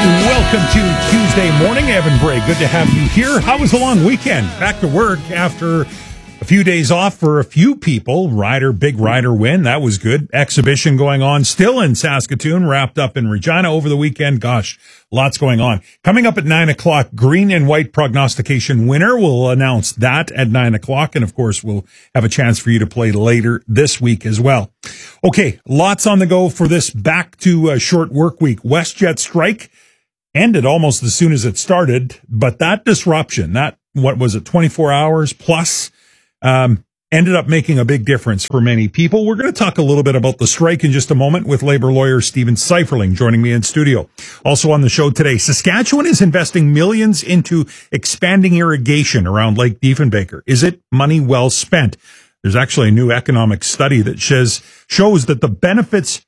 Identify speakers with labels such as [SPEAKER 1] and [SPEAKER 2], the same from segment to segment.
[SPEAKER 1] Welcome to Tuesday morning, Evan Bray. Good to have you here. How was the long weekend? Back to work after a few days off for a few people. Big rider win. That was good. Exhibition going on still in Saskatoon, wrapped up in Regina over the weekend. Gosh, lots going on. Coming up at 9 o'clock, green and white prognostication winner. We'll announce that at 9 o'clock. And of course, we'll have a chance for you to play later this week as well. Okay, lots on the go for this back to a short work week. WestJet strike ended almost as soon as it started, but that disruption, 24 hours plus, ended up making a big difference for many people. We're going to talk a little bit about the strike in just a moment with labor lawyer Steven Seiferling joining me in studio. Also on the show today, Saskatchewan is investing millions into expanding irrigation around Lake Diefenbaker. Is it money well spent? There's actually a new economic study that shows that the benefits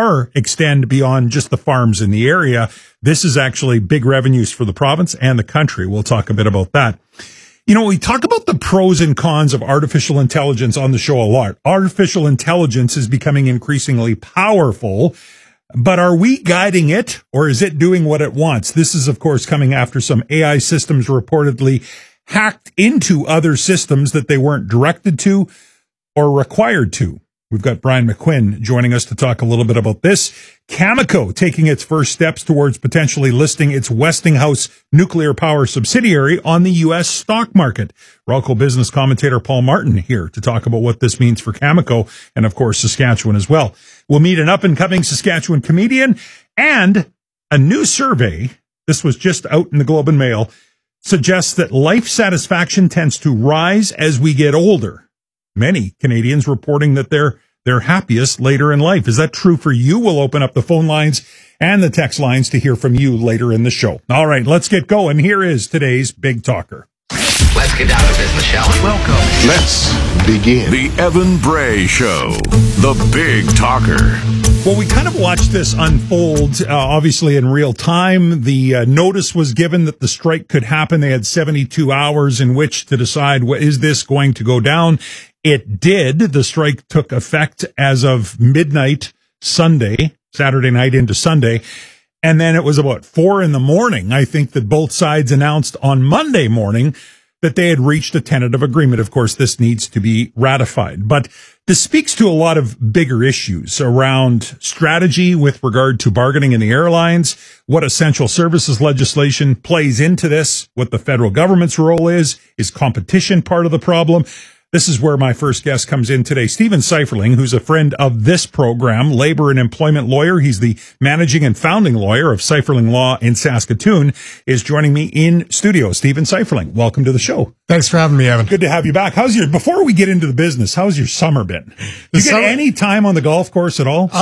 [SPEAKER 1] extend beyond just the farms in the area. This is actually big revenues for the province and the country. We'll talk a bit about that. You know, we talk about the pros and cons of artificial intelligence on the show a lot. Artificial intelligence is becoming increasingly powerful, but are we guiding it or is it doing what it wants? This is, of course, coming after some AI systems reportedly hacked into other systems that they weren't directed to or required to. We've got Brian McQuinn joining us to talk a little bit about this. Cameco taking its first steps towards potentially listing its Westinghouse nuclear power subsidiary on the U.S. stock market. Ralco business commentator Paul Martin here to talk about what this means for Cameco and, of course, Saskatchewan as well. We'll meet an up-and-coming Saskatchewan comedian, and a new survey, this was just out in the Globe and Mail, suggests that life satisfaction tends to rise as we get older. Many Canadians reporting that they're happiest later in life. Is that true for you? We'll open up the phone lines and the text lines to hear from you later in the show. All right, let's get going. Here is today's Big Talker.
[SPEAKER 2] Let's get down to business, shall we? Welcome.
[SPEAKER 3] Let's begin.
[SPEAKER 4] The Evan Bray Show, the Big Talker.
[SPEAKER 1] Well, we kind of watched this unfold, obviously in real time. The notice was given that the strike could happen. They had 72 hours in which to decide, is this going to go down? It did. The strike took effect as of midnight Sunday, Saturday night into Sunday. And then it was about 4 a.m, I think, that both sides announced on Monday morning that they had reached a tentative agreement. Of course, this needs to be ratified. But this speaks to a lot of bigger issues around strategy with regard to bargaining in the airlines, what essential services legislation plays into this, what the federal government's role is competition part of the problem? This is where my first guest comes in today. Steven Seiferling, who's a friend of this program, labor and employment lawyer. He's the managing and founding lawyer of Seiferling Law in Saskatoon, is joining me in studio. Steven Seiferling, welcome to the show.
[SPEAKER 5] Thanks for having me, Evan.
[SPEAKER 1] Good to have you back. Before we get into the business, how's your summer been? Did you get any time on the golf course at all?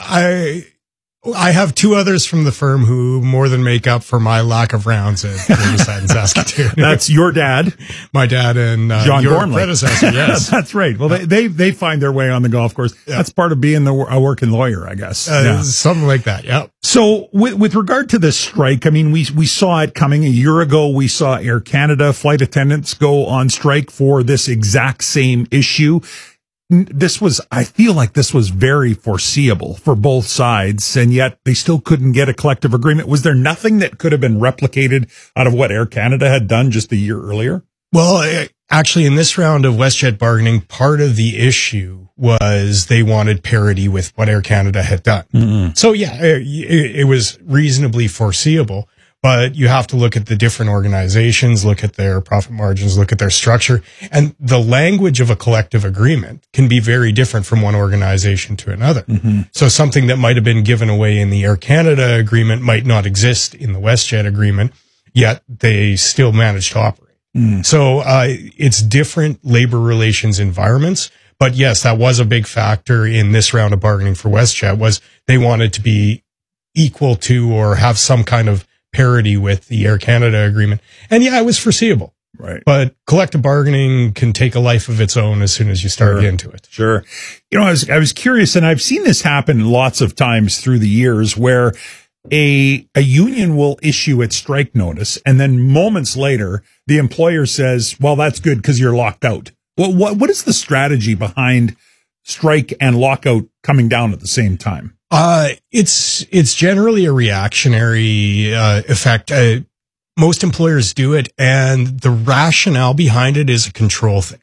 [SPEAKER 5] I have two others from the firm who more than make up for my lack of rounds at Riverside in Saskatoon.
[SPEAKER 1] That's your dad,
[SPEAKER 5] my dad, and
[SPEAKER 1] John
[SPEAKER 5] your
[SPEAKER 1] Gormley.
[SPEAKER 5] predecessor. Yes,
[SPEAKER 1] that's right. Well, they find their way on the golf course. Yeah. That's part of being a working lawyer, I guess.
[SPEAKER 5] Something like that. Yeah.
[SPEAKER 1] So with regard to this strike, I mean, we saw it coming a year ago. We saw Air Canada flight attendants go on strike for this exact same issue. I feel like this was very foreseeable for both sides, and yet they still couldn't get a collective agreement. Was there nothing that could have been replicated out of what Air Canada had done just a year earlier?
[SPEAKER 5] Well, actually, in this round of WestJet bargaining, part of the issue was they wanted parity with what Air Canada had done. Mm-hmm. So, yeah, it was reasonably foreseeable. But you have to look at the different organizations, look at their profit margins, look at their structure. And the language of a collective agreement can be very different from one organization to another. Mm-hmm. So something that might have been given away in the Air Canada agreement might not exist in the WestJet agreement, yet they still manage to operate. Mm. So it's different labor relations environments. But yes, that was a big factor in this round of bargaining for WestJet, was they wanted to be equal to or have some kind of parity with the Air Canada agreement. And yeah, it was foreseeable.
[SPEAKER 1] Right.
[SPEAKER 5] But collective bargaining can take a life of its own as soon as you start into it.
[SPEAKER 1] Sure. You know, I was curious, and I've seen this happen lots of times through the years, where a union will issue its strike notice, and then moments later, the employer says, well, that's good because you're locked out. Well, what is the strategy behind strike and lockout coming down at the same time?
[SPEAKER 5] It's generally a reactionary effect. Most employers do it, and the rationale behind it is a control thing.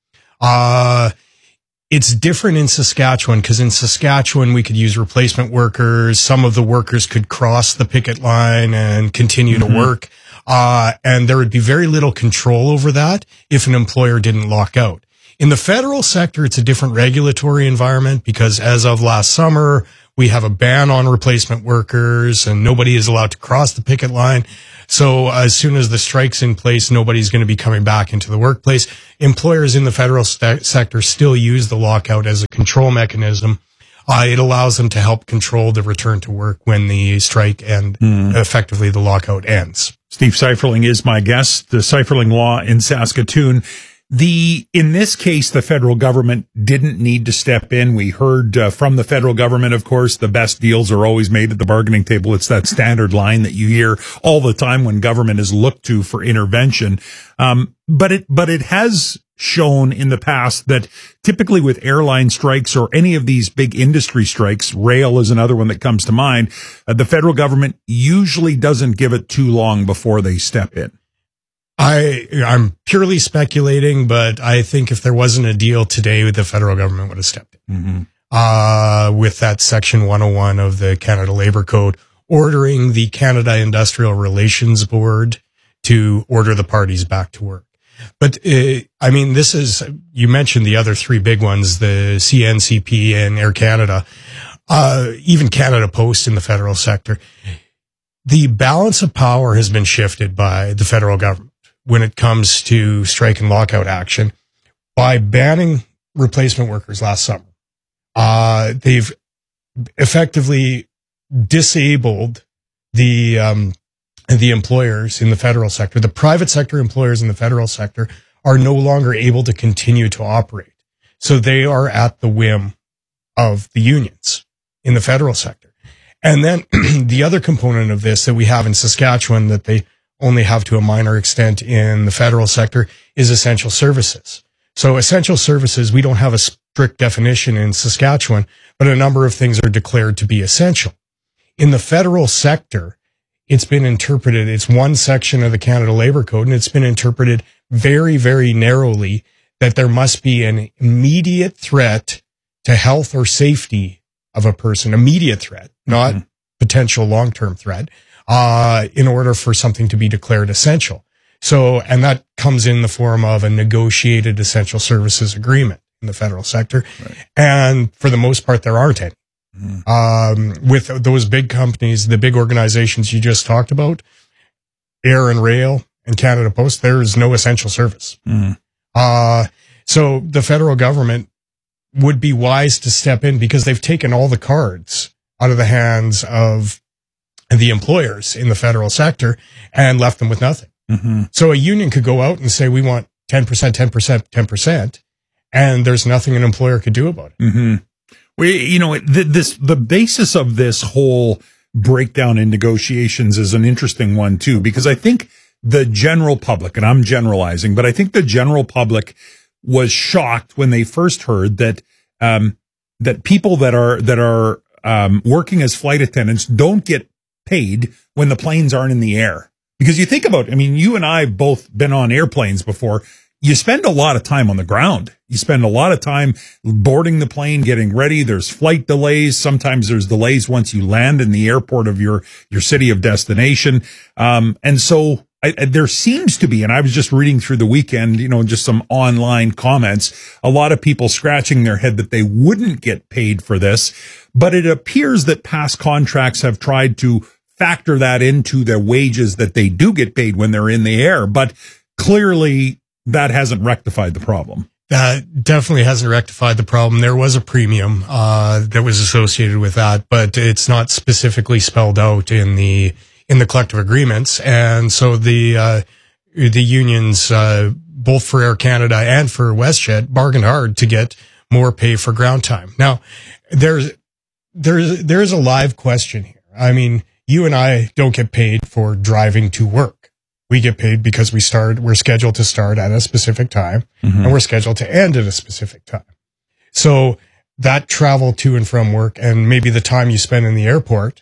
[SPEAKER 5] It's different in Saskatchewan because in Saskatchewan we could use replacement workers. Some of the workers could cross the picket line and continue to work. And there would be very little control over that if an employer didn't lock out. In the federal sector, it's a different regulatory environment because as of last summer, we have a ban on replacement workers and nobody is allowed to cross the picket line. So as soon as the strike's in place, nobody's going to be coming back into the workplace. Employers in the federal sector still use the lockout as a control mechanism. It allows them to help control the return to work when the strike and effectively the lockout ends.
[SPEAKER 1] Steve Seiferling is my guest. The Seiferling Law in Saskatoon. In this case, the federal government didn't need to step in. We heard from the federal government, of course, the best deals are always made at the bargaining table. It's that standard line that you hear all the time when government is looked to for intervention. But it has shown in the past that typically with airline strikes or any of these big industry strikes, rail is another one that comes to mind, the federal government usually doesn't give it too long before they step in.
[SPEAKER 5] I'm purely speculating, but I think if there wasn't a deal today, the federal government would have stepped in. With that Section 101 of the Canada Labour Code, ordering the Canada Industrial Relations Board to order the parties back to work. But, you mentioned the other three big ones, the CNCP and Air Canada, even Canada Post in the federal sector. The balance of power has been shifted by the federal government when it comes to strike and lockout action by banning replacement workers last summer. They've effectively disabled the employers in the federal sector. The private sector employers in the federal sector are no longer able to continue to operate. So they are at the whim of the unions in the federal sector. And then the other component of this that we have in Saskatchewan that they only have to a minor extent in the federal sector is essential services. So essential services, we don't have a strict definition in Saskatchewan, but a number of things are declared to be essential. In the federal sector, it's been interpreted, it's one section of the Canada Labour Code, and it's been interpreted very, very narrowly that there must be an immediate threat to health or safety of a person, immediate threat, not potential long-term threat, in order for something to be declared essential. So, and that comes in the form of a negotiated essential services agreement in the federal sector. Right. And for the most part, there aren't any. With those big companies, the big organizations you just talked about, Air and Rail and Canada Post, there is no essential service. So the federal government would be wise to step in because they've taken all the cards out of the hands of the employers in the federal sector and left them with nothing. So a union could go out and say, we want 10%, 10%, 10%, and there's nothing an employer could do about it.
[SPEAKER 1] Well, the basis of this whole breakdown in negotiations is an interesting one too, because I think the general public, and I'm generalizing, but I think the general public was shocked when they first heard that, that people that are working as flight attendants don't get paid when the planes aren't in the air. Because you think about, you and I have both been on airplanes before. You spend a lot of time on the ground. You spend a lot of time boarding the plane, getting ready. There's flight delays. Sometimes there's delays once you land in the airport of your city of destination. And so there seems to be, and I was just reading through the weekend, just some online comments, a lot of people scratching their head that they wouldn't get paid for this. But it appears that past contracts have tried to factor that into their wages that they do get paid when they're in the air. But clearly that hasn't rectified the problem.
[SPEAKER 5] That definitely hasn't rectified the problem. There was a premium that was associated with that, but it's not specifically spelled out in the collective agreements. And so the unions, both for Air Canada and for WestJet, bargained hard to get more pay for ground time. Now, there's a live question here. You and I don't get paid for driving to work. We get paid because we're scheduled to start at a specific time and we're scheduled to end at a specific time. So that travel to and from work and maybe the time you spend in the airport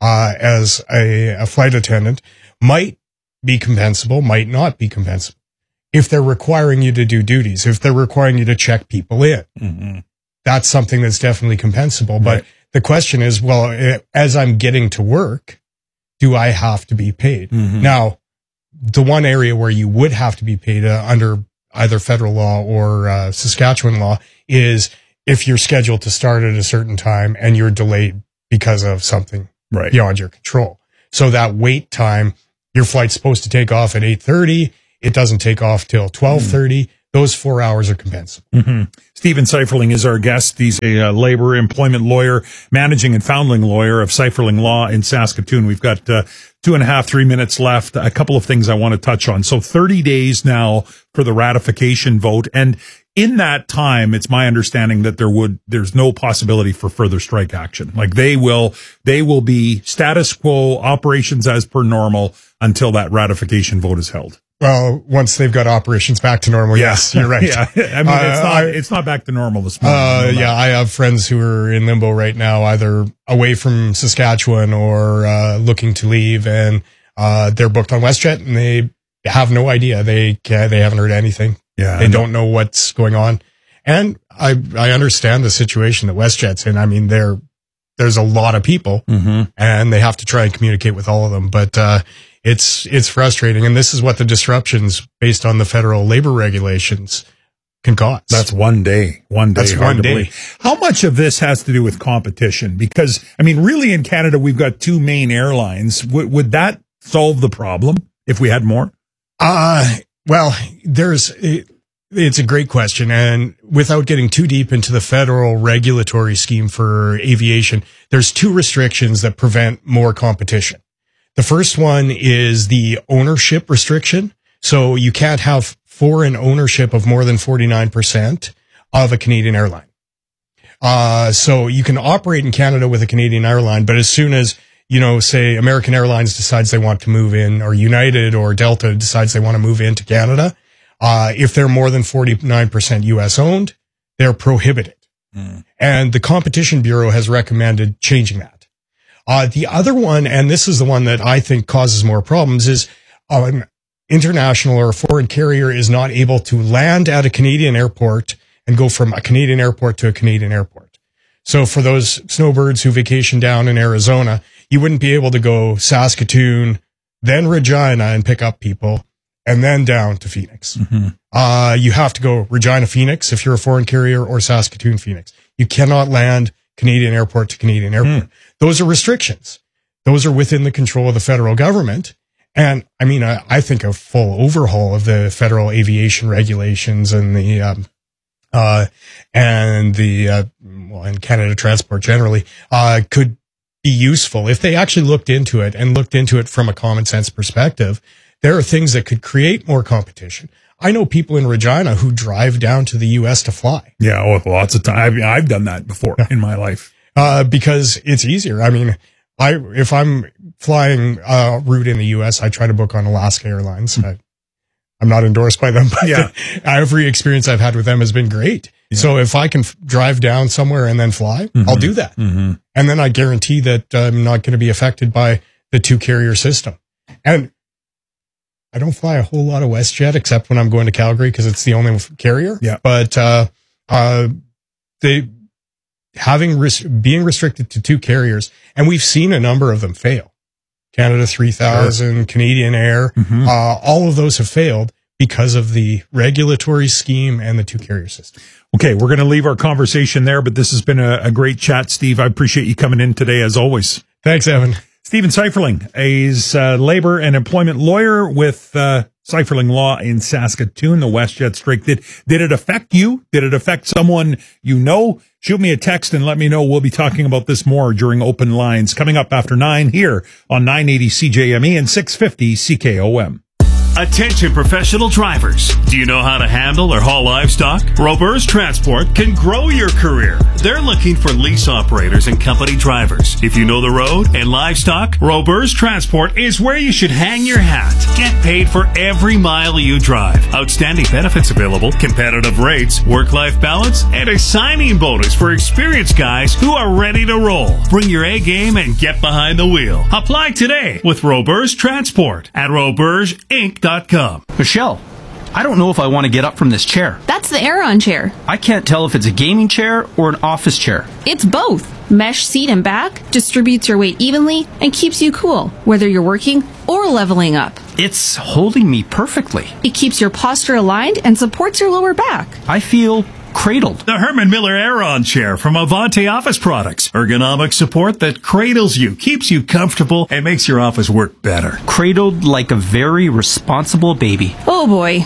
[SPEAKER 5] as a flight attendant might be compensable, might not be compensable. If they're requiring you to do duties, if they're requiring you to check people in, that's something that's definitely compensable. But the question is, well, as I'm getting to work, do I have to be paid? Now, the one area where you would have to be paid under either federal law or Saskatchewan law is if you're scheduled to start at a certain time and you're delayed because of something beyond your control. So that wait time, your flight's supposed to take off at 8:30. It doesn't take off till 12:30. Those 4 hours are compensable.
[SPEAKER 1] Stephen Seiferling is our guest. He's a labor employment lawyer, managing and founding lawyer of Seiferling Law in Saskatoon. We've got 2.5, 3 minutes left. A couple of things I want to touch on. So 30 days now for the ratification vote. And in that time, it's my understanding that there's no possibility for further strike action. Like they will be status quo, operations as per normal until that ratification vote is held.
[SPEAKER 5] Well, once they've got operations back to normal, yes, you're right.
[SPEAKER 1] Yeah. I mean, it's not back to normal this morning.
[SPEAKER 5] Yeah, I have friends who are in limbo right now, either away from Saskatchewan or looking to leave, and they're booked on WestJet, and they have no idea. They haven't heard anything.
[SPEAKER 1] Yeah,
[SPEAKER 5] they don't know what's going on, and I understand the situation that WestJet's in. I mean, there's a lot of people, and they have to try and communicate with all of them, but it's frustrating, and this is what the disruptions based on the federal labor regulations can cause.
[SPEAKER 1] That's one day.
[SPEAKER 5] That's one day.
[SPEAKER 1] How much of this has to do with competition? Because, I mean, really in Canada, we've got two main airlines. Would that solve the problem if we had more?
[SPEAKER 5] Well, it's a great question. And without getting too deep into the federal regulatory scheme for aviation, there's two restrictions that prevent more competition. The first one is the ownership restriction. So you can't have foreign ownership of more than 49% of a Canadian airline. So you can operate in Canada with a Canadian airline, but as soon as, say American Airlines decides they want to move in, or United or Delta decides they want to move into Canada, if they're more than 49% US owned, they're prohibited. And the Competition Bureau has recommended changing that. The other one, and this is the one that I think causes more problems, is an international or a foreign carrier is not able to land at a Canadian airport and go from a Canadian airport to a Canadian airport. So for those snowbirds who vacation down in Arizona, you wouldn't be able to go Saskatoon, then Regina and pick up people, and then down to Phoenix. You have to go Regina, Phoenix if you're a foreign carrier, or Saskatoon, Phoenix. You cannot land Canadian airport to Canadian airport. Those are restrictions. Those are within the control of the federal government. And I mean, I think a full overhaul of the federal aviation regulations and and Canada Transport generally, could be useful if they actually looked into it from a common sense perspective. There are things that could create more competition. I know people in Regina who drive down to the U.S. to fly.
[SPEAKER 1] Yeah, lots of time. I've done that before in my life.
[SPEAKER 5] Because it's easier. I mean, if I'm flying a route in the U.S., I try to book on Alaska Airlines. I'm not endorsed by them, but every experience I've had with them has been great. Yeah. So if I can drive down somewhere and then fly, I'll do that. And then I guarantee that I'm not going to be affected by the two carrier system. And I don't fly a whole lot of WestJet except when I'm going to Calgary because it's the only carrier.
[SPEAKER 1] Yeah.
[SPEAKER 5] But being restricted to two carriers, and we've seen a number of them fail. Canada 3000, Canadian Air, all of those have failed because of the regulatory scheme and the two carrier system.
[SPEAKER 1] Okay, we're going to leave our conversation there, but this has been a great chat, Steve. I appreciate you coming in today as always.
[SPEAKER 5] Thanks, Evan.
[SPEAKER 1] Stephen Seiferling is a labor and employment lawyer with Seiferling Law in Saskatoon. The WestJet strike, did it affect you? Did it affect someone you know? Shoot me a text and let me know. We'll be talking about this more during Open Lines coming up after 9 here on 980 CJME and 650 CKOM.
[SPEAKER 3] Attention professional drivers. Do you know how to handle or haul livestock? Roberts Transport can grow your career. They're looking for lease operators and company drivers. If you know the road and livestock, Roberts Transport is where you should hang your hat. Get paid for every mile you drive. Outstanding benefits available, competitive rates, work-life balance, and a signing bonus for experienced guys who are ready to roll. Bring your A game and get behind the wheel. Apply today with Roberts Transport at robertsinc.com.
[SPEAKER 6] Michelle, I don't know if I want to get up from this chair.
[SPEAKER 7] That's the Aeron chair.
[SPEAKER 6] I can't tell if it's a gaming chair or an office chair.
[SPEAKER 7] It's both. Mesh seat and back distributes your weight evenly and keeps you cool, whether you're working or leveling up.
[SPEAKER 6] It's holding me perfectly.
[SPEAKER 7] It keeps your posture aligned and supports your lower back.
[SPEAKER 6] I feel cradled.
[SPEAKER 3] The Herman Miller Aeron chair from Avante Office Products. Ergonomic support that cradles you, keeps you comfortable, and makes your office work better.
[SPEAKER 6] Cradled like a very responsible baby.
[SPEAKER 7] Oh boy.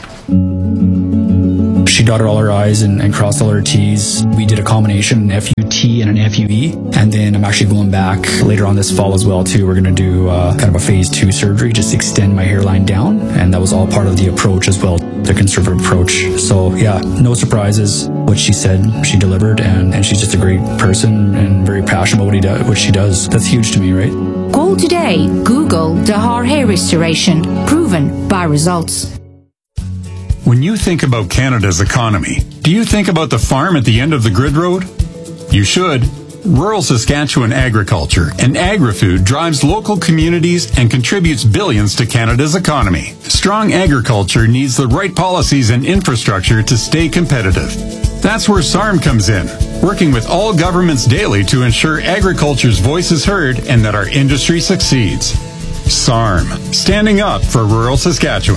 [SPEAKER 8] She dotted all her I's and crossed all her T's. We did a combination, an FUT and an FUE. And then I'm actually going back later on this fall as well, too. We're going to do kind of a phase 2 surgery, just extend my hairline down. And that was all part of the approach as well, the conservative approach. So, yeah, no surprises. What she said, she delivered. And she's just a great person and very passionate about what she does. That's huge to me, right?
[SPEAKER 9] Call today. Google Dahar Hair Restoration. Proven by results.
[SPEAKER 10] When you think about Canada's economy, do you think about the farm at the end of the grid road? You should. Rural Saskatchewan agriculture and agri-food drives local communities and contributes billions to Canada's economy. Strong agriculture needs the right policies and infrastructure to stay competitive. That's where SARM comes in, working with all governments daily to ensure agriculture's voice is heard and that our industry succeeds. SARM, standing up for rural Saskatchewan.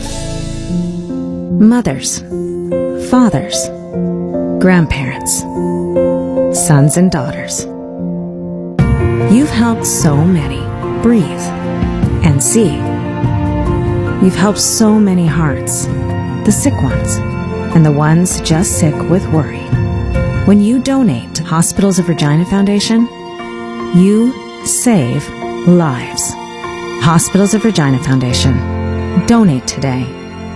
[SPEAKER 11] Mothers, fathers, grandparents, sons and daughters. You've helped so many breathe and see. You've helped so many hearts, the sick ones and the ones just sick with worry. When you donate to Hospitals of Regina Foundation, you save lives. Hospitals of Regina Foundation. Donate today.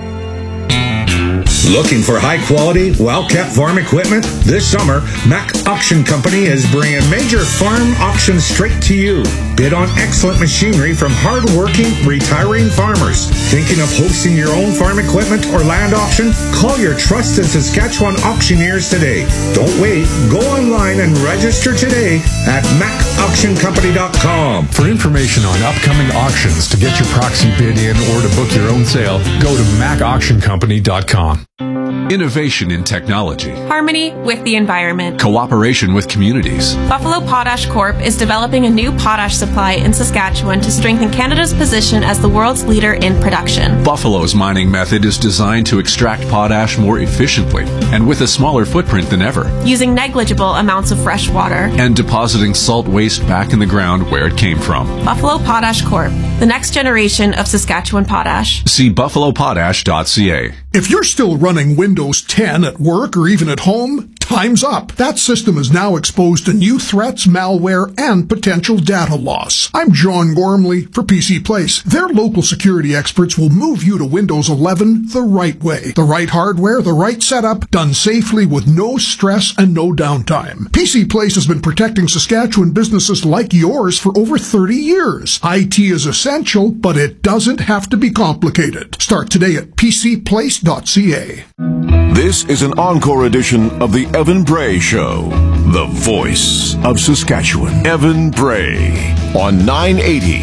[SPEAKER 12] Looking for high-quality, well-kept farm equipment? This summer, Mac Auction Company is bringing major farm auctions straight to you. Bid on excellent machinery from hard-working, retiring farmers. Thinking of hosting your own farm equipment or land auction? Call your trusted Saskatchewan auctioneers today. Don't wait. Go online and register today at macauctioncompany.com.
[SPEAKER 13] For information on upcoming auctions, to get your proxy bid in, or to book your own sale, go to macauctioncompany.com.
[SPEAKER 14] Innovation in technology.
[SPEAKER 15] Harmony with the environment.
[SPEAKER 14] Cooperation with communities.
[SPEAKER 15] Buffalo Potash Corp. is developing a new potash supply in Saskatchewan to strengthen Canada's position as the world's leader in production.
[SPEAKER 14] Buffalo's mining method is designed to extract potash more efficiently and with a smaller footprint than ever.
[SPEAKER 15] Using negligible amounts of fresh water.
[SPEAKER 14] And depositing salt waste back in the ground where it came from.
[SPEAKER 15] Buffalo Potash Corp. The next generation of Saskatchewan potash.
[SPEAKER 14] See buffalopotash.ca.
[SPEAKER 16] If you're still running Windows 10 at work or even at home, time's up. That system is now exposed to new threats, malware, and potential data loss. I'm John Gormley for PC Place. Their local security experts will move you to Windows 11 the right way. The right hardware, the right setup, done safely with no stress and no downtime. PC Place has been protecting Saskatchewan businesses like yours for over 30 years. IT is essential, but it doesn't have to be complicated. Start today at pcplace.ca.
[SPEAKER 4] This is an encore edition of the Evan Bray Show, the voice of Saskatchewan. Evan Bray on 980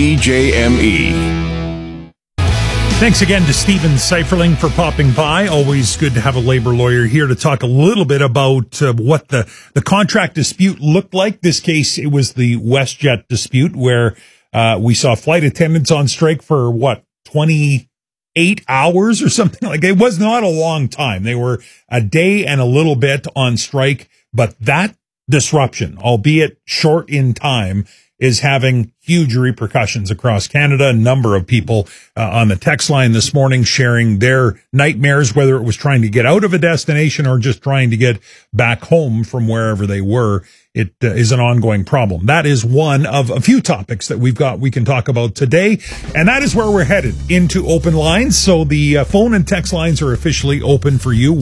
[SPEAKER 4] CJME.
[SPEAKER 1] Thanks again to Stephen Seiferling for popping by. Always good to have a labor lawyer here to talk a little bit about what the contract dispute looked like. This case, it was the WestJet dispute where we saw flight attendants on strike for 28 hours or something like that. It was not a long time. They were a day and a little bit on strike, but that disruption, albeit short in time, is having huge repercussions across Canada. A number of people on the text line this morning sharing their nightmares, whether it was trying to get out of a destination or just trying to get back home from wherever they were. It is an ongoing problem. That is one of a few topics that we can talk about today. And that is where we're headed, into open lines. So the phone and text lines are officially open for you.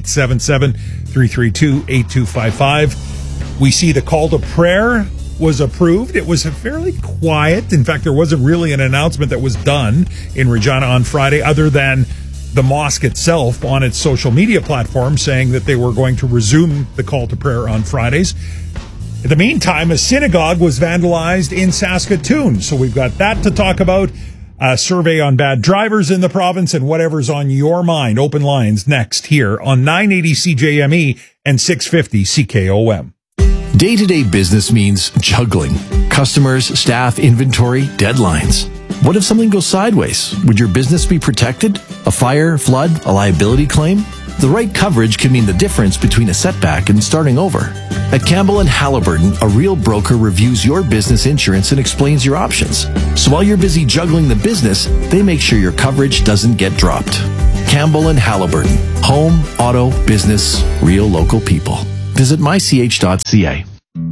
[SPEAKER 1] 1-877-332-8255. We see the call to prayer was approved. It was fairly quiet. In fact, there wasn't really an announcement that was done in Regina on Friday other than the mosque itself on its social media platform saying that they were going to resume the call to prayer on Fridays. In the meantime, a synagogue was vandalized in Saskatoon. So we've got that to talk about. A survey on bad drivers in the province and whatever's on your mind. Open lines next here on 980 CJME and 650 CKOM.
[SPEAKER 17] Day-to-day business means juggling. Customers, staff, inventory, deadlines. What if something goes sideways? Would your business be protected? A fire, flood, a liability claim? The right coverage can mean the difference between a setback and starting over. At Campbell & Halliburton, a real broker reviews your business insurance and explains your options. So while you're busy juggling the business, they make sure your coverage doesn't get dropped. Campbell & Halliburton. Home, auto, business, real local people. Visit mych.ca.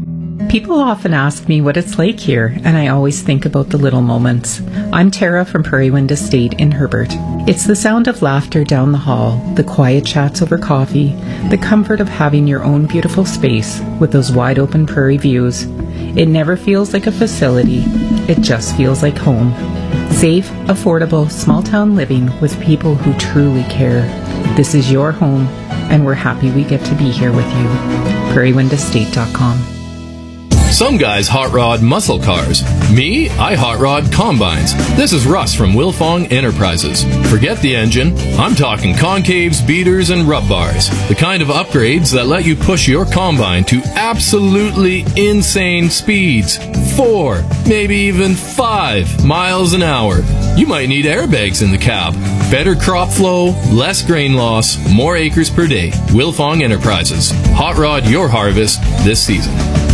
[SPEAKER 18] People often ask me what it's like here, and I always think about the little moments. I'm Tara from Prairie Wind Estate in Herbert. It's the sound of laughter down the hall, the quiet chats over coffee, the comfort of having your own beautiful space with those wide open prairie views. It never feels like a facility, it just feels like home. Safe, affordable, small town living with people who truly care. This is your home, and we're happy we get to be here with you. prairiewindestate.com.
[SPEAKER 19] Some guys hot rod muscle cars. Me, I hot rod combines. This is Russ from Wilfong Enterprises. Forget the engine. I'm talking concaves, beaters, and rub bars. The kind of upgrades that let you push your combine to absolutely insane speeds. 4, maybe even 5 miles an hour. You might need airbags in the cab. Better crop flow, less grain loss, more acres per day. Wilfong Enterprises. Hot rod your harvest this season.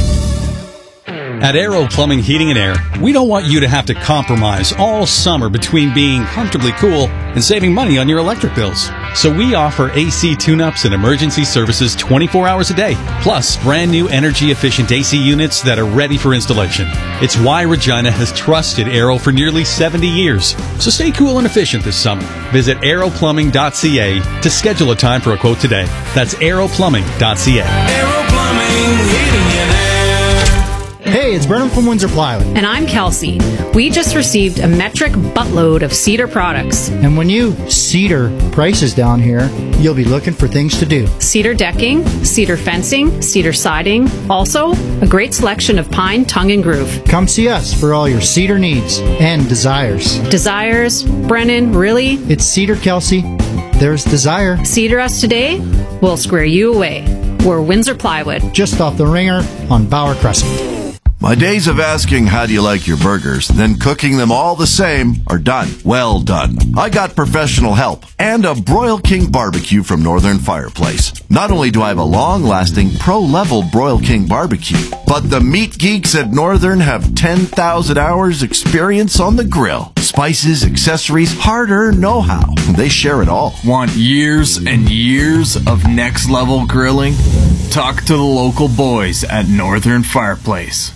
[SPEAKER 20] At Aero Plumbing, Heating and Air, we don't want you to have to compromise all summer between being comfortably cool and saving money on your electric bills. So we offer AC tune-ups and emergency services 24 hours a day, plus brand new energy-efficient AC units that are ready for installation. It's why Regina has trusted Aero for nearly 70 years. So stay cool and efficient this summer. Visit aeroplumbing.ca to schedule a time for a quote today. That's aeroplumbing.ca.
[SPEAKER 21] Aero Plumbing, Heating and Air.
[SPEAKER 22] Hey, it's Brennan from Windsor Plywood.
[SPEAKER 23] And I'm Kelsey. We just received a metric buttload of Cedar products.
[SPEAKER 22] And when you Cedar prices down here, you'll be looking for things to do.
[SPEAKER 23] Cedar decking, cedar fencing, cedar siding. Also, a great selection of pine, tongue, and groove.
[SPEAKER 22] Come see us for all your cedar needs and desires.
[SPEAKER 23] Desires? Brennan, really?
[SPEAKER 22] It's Cedar, Kelsey. There's desire.
[SPEAKER 23] Cedar us today, we'll square you away. We're Windsor Plywood.
[SPEAKER 22] Just off the Ringer on Bauer Crescent.
[SPEAKER 24] My days of asking how do you like your burgers, then cooking them all the same are done. Well done. I got professional help and a Broil King barbecue from Northern Fireplace. Not only do I have a long-lasting pro-level Broil King barbecue, but the meat geeks at Northern have 10,000 hours experience on the grill. Spices, accessories, hard-earned know-how. They share it all.
[SPEAKER 25] Want years and years of next-level grilling? Talk to the local boys at Northern Fireplace.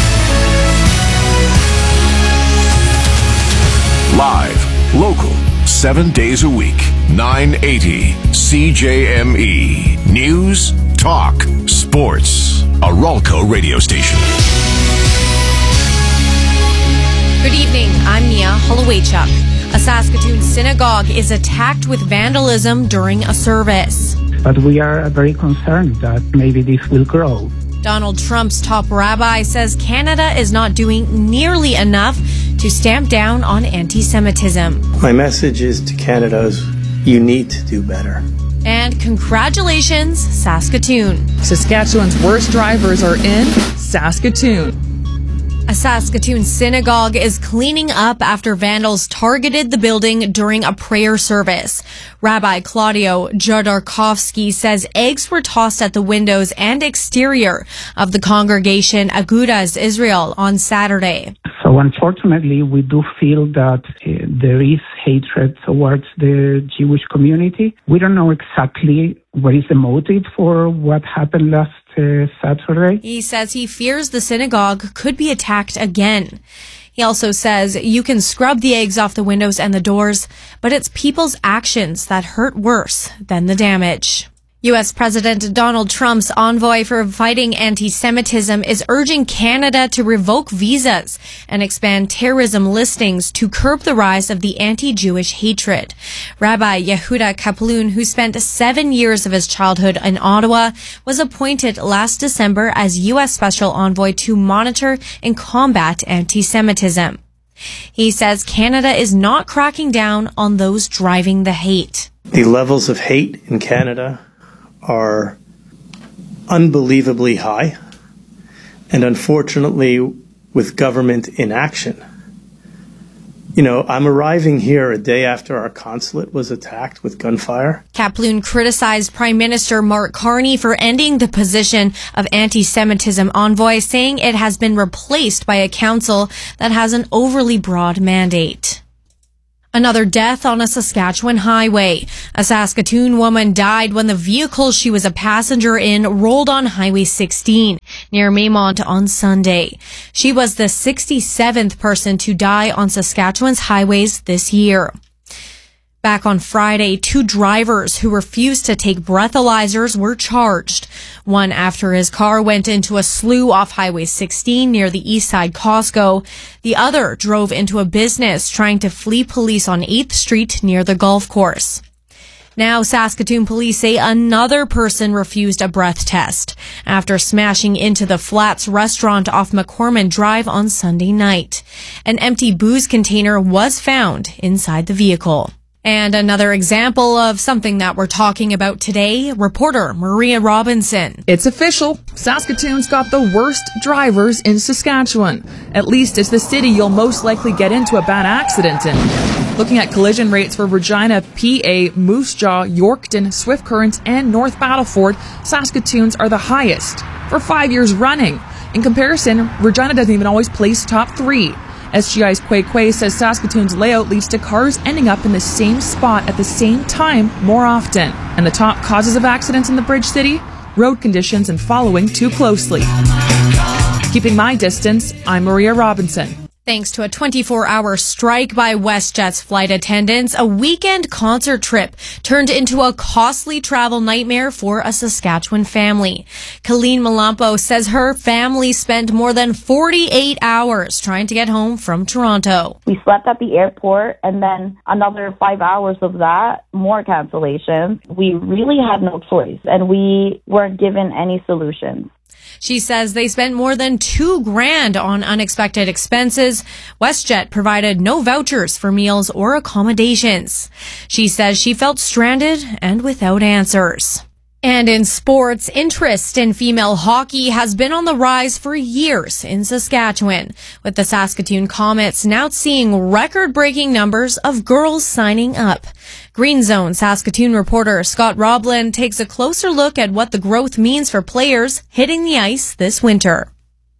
[SPEAKER 4] Live, local, 7 days a week, 980 CJME. News, talk, sports. A Ralco radio station.
[SPEAKER 26] Good evening, I'm Mia Holowaychuk. A Saskatoon synagogue is attacked with vandalism during a service.
[SPEAKER 27] But we are very concerned that maybe this will grow.
[SPEAKER 26] Donald Trump's top rabbi says Canada is not doing nearly enough to stamp down on anti-Semitism.
[SPEAKER 28] My message is to Canada is you need to do better.
[SPEAKER 26] And congratulations, Saskatoon.
[SPEAKER 29] Saskatchewan's worst drivers are in Saskatoon.
[SPEAKER 26] A Saskatoon synagogue is cleaning up after vandals targeted the building during a prayer service. Rabbi Claudio Jodorkovsky says eggs were tossed at the windows and exterior of the congregation Agudas Israel on Saturday.
[SPEAKER 27] So unfortunately, we do feel that there is hatred towards the Jewish community. We don't know exactly what is the motive for what happened last Saturday.
[SPEAKER 26] He says he fears the synagogue could be attacked again. He also says you can scrub the eggs off the windows and the doors, but it's people's actions that hurt worse than the damage. U.S. President Donald Trump's envoy for fighting anti-Semitism is urging Canada to revoke visas and expand terrorism listings to curb the rise of the anti-Jewish hatred. Rabbi Yehuda Kaplan, who spent 7 years of his childhood in Ottawa, was appointed last December as U.S. Special Envoy to monitor and combat anti-Semitism. He says Canada is not cracking down on those driving the hate.
[SPEAKER 28] The levels of hate in Canada are unbelievably high, and unfortunately with government inaction. You know, I'm arriving here a day after our consulate was attacked with gunfire.
[SPEAKER 26] Kaplan criticized Prime Minister Mark Carney for ending the position of anti-Semitism envoy, saying it has been replaced by a council that has an overly broad mandate. Another death on a Saskatchewan highway. A Saskatoon woman died when the vehicle she was a passenger in rolled on Highway 16 near Maymont on Sunday. She was the 67th person to die on Saskatchewan's highways this year. Back on Friday, 2 drivers who refused to take breathalyzers were charged. One after his car went into a slough off Highway 16 near the Eastside Costco. The other drove into a business trying to flee police on 8th Street near the golf course. Now, Saskatoon police say another person refused a breath test after smashing into the Flats restaurant off McCormick Drive on Sunday night. An empty booze container was found inside the vehicle. And another example of something that we're talking about today, reporter Maria Robinson.
[SPEAKER 2] It's official. Saskatoon's got the worst drivers in Saskatchewan. At least it's the city you'll most likely get into a bad accident in. Looking at collision rates for Regina, PA, Moose Jaw, Yorkton, Swift Current, and North Battleford, Saskatoon's are the highest for 5 years running. In comparison, Regina doesn't even always place top 3. SGI's Quay Quay says Saskatoon's layout leads to cars ending up in the same spot at the same time more often. And the top causes of accidents in the Bridge City? Road conditions and following too closely. Keeping my distance, I'm Maria Robinson.
[SPEAKER 26] Thanks to a 24-hour strike by WestJet's flight attendants, a weekend concert trip turned into a costly travel nightmare for a Saskatchewan family. Colleen Malampo says her family spent more than 48 hours trying to get home from Toronto.
[SPEAKER 3] We slept at the airport, and then another 5 hours of that, more cancellations. We really had no choice, and we weren't given any solutions.
[SPEAKER 26] She says they spent more than $2,000 on unexpected expenses. WestJet provided no vouchers for meals or accommodations. She says she felt stranded and without answers. And in sports, interest in female hockey has been on the rise for years in Saskatchewan, with the Saskatoon Comets now seeing record-breaking numbers of girls signing up. Green Zone Saskatoon reporter Scott Roblin takes a closer look at what the growth means for players hitting the ice this winter.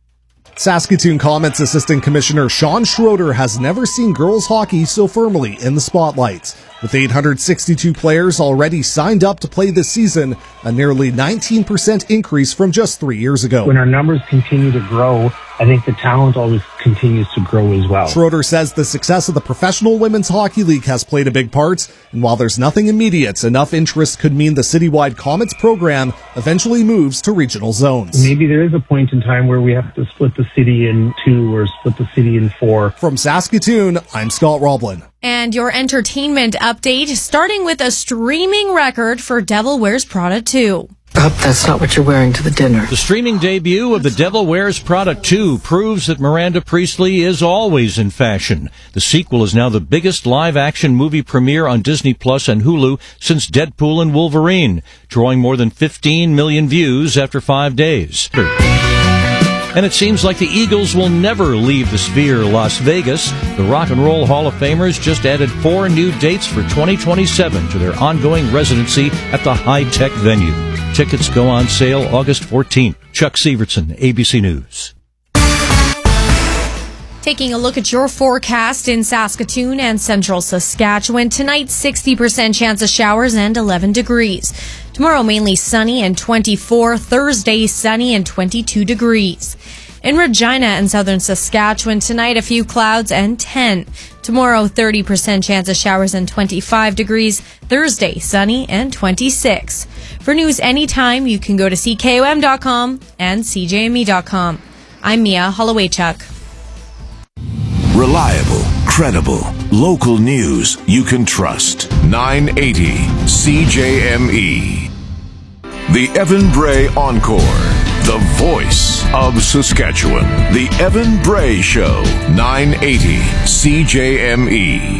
[SPEAKER 5] Saskatoon Comets Assistant Commissioner Sean Schroeder has never seen girls hockey so firmly in the spotlight. With 862 players already signed up to play this season, a nearly 19% increase from just 3 years ago.
[SPEAKER 27] When our numbers continue to grow, I think the talent always continues to grow as well.
[SPEAKER 5] Schroeder says the success of the Professional Women's Hockey League has played a big part, and while there's nothing immediate, enough interest could mean the citywide Comets program eventually moves to regional zones.
[SPEAKER 27] Maybe there is a point in time where we have to split the city in 2 or split the city in 4.
[SPEAKER 5] From Saskatoon, I'm Scott Roblin.
[SPEAKER 26] And your entertainment update, starting with a streaming record for Devil Wears Prada 2.
[SPEAKER 6] I hope that's not what you're wearing to the dinner.
[SPEAKER 7] The streaming debut of The Devil Wears Prada 2 proves that Miranda Priestley is always in fashion. The sequel is now the biggest live-action movie premiere on Disney Plus and Hulu since Deadpool and Wolverine, drawing more than 15 million views after 5 days. And it seems like the Eagles will never leave the Sphere Las Vegas. The Rock and Roll Hall of Famers just added 4 new dates for 2027 to their ongoing residency at the high-tech venue. Tickets go on sale August 14th. Chuck Severson, ABC News.
[SPEAKER 26] Taking a look at your forecast in Saskatoon and central Saskatchewan. Tonight, 60% chance of showers and 11 degrees. Tomorrow, mainly sunny and 24. Thursday, sunny and 22 degrees. In Regina and southern Saskatchewan, tonight, a few clouds and 10. Tomorrow, 30% chance of showers and 25 degrees. Thursday, sunny and 26. For news anytime, you can go to CKOM.com and CJME.com. I'm Mia Hollowaychuk.
[SPEAKER 4] Reliable, credible, local news you can trust. 980 CJME. The Evan Bray Encore. The voice of Saskatchewan. The Evan Bray Show. 980 CJME.